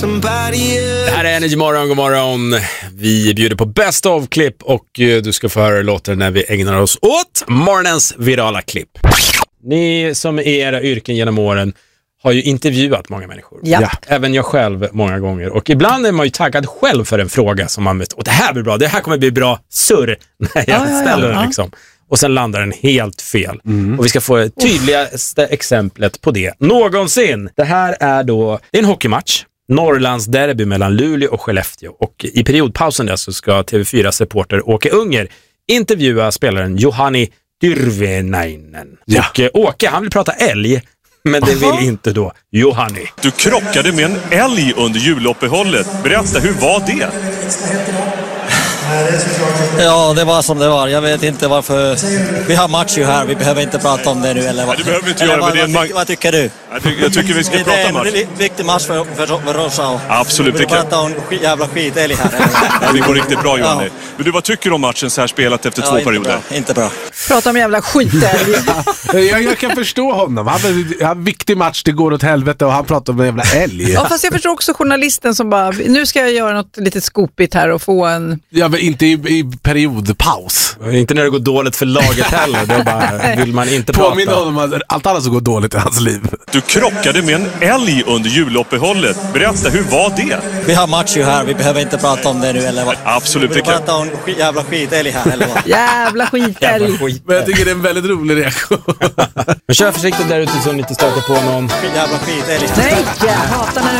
Det här är Energy Morgon, god morgon. Vi bjuder på Best of-klipp och du ska få höra låten när vi ägnar oss åt morgonens virala klipp. Ni som är era yrken genom åren har ju intervjuat många människor. Ja. Även jag själv många gånger. Och ibland är man ju taggad själv för en fråga som man vet, och det här blir bra, det här kommer bli bra surr när jag ställer den liksom. Och sen landar den helt fel. Och vi ska få det tydligaste exemplet på det någonsin. Det här är då en hockeymatch. Norrlands derby mellan Luleå och Skellefteå. Och i periodpausen där så ska TV4s reporter Åke Unger intervjua spelaren Juhani Tyrväinen. Ja. Och Åke, han vill prata älg. Men det vill inte då Juhani. Du krockade med en älg under juluppehållet. Berätta, hur var det? Ja, det var som det var. Jag vet inte varför. Vi har match ju här. Vi behöver inte prata om det nu. Eller vad? Nej, det behöver vi inte göra. Vad tycker du? Jag tycker vi ska prata match. Det är en viktig match för Rosa. Absolut. Vi pratar om jävla skitälg här. Det går riktigt bra, Johnny. Men du, vad tycker du om matchen så här spelat efter 2 perioder? Inte bra. Prata om jävla skitälg. Jag kan förstå honom. Han har en viktig match, det går åt helvete och han pratar om en jävla älg. Ja, fast jag förstår också journalisten som bara, nu ska jag göra något litet skopigt här och få en... Ja, men inte i periodpaus. Inte när det går dåligt för laget heller. Då bara vill man inte prata. Påminna honom om allt annat som går dåligt i hans liv. Du krockade med en älg under juluppehållet. Berätta, hur var det? Vi har match ju här. Vi behöver inte prata om det nu. Eller vad? Absolut. Vi pratar om jävla skitälg här. Eller vad? Jävla skitälg. Men jag tycker det är en väldigt rolig reaktion. Men kör försiktigt där ute så ni inte stöter på någon. Jävla skitälg. Nej, jag hatar när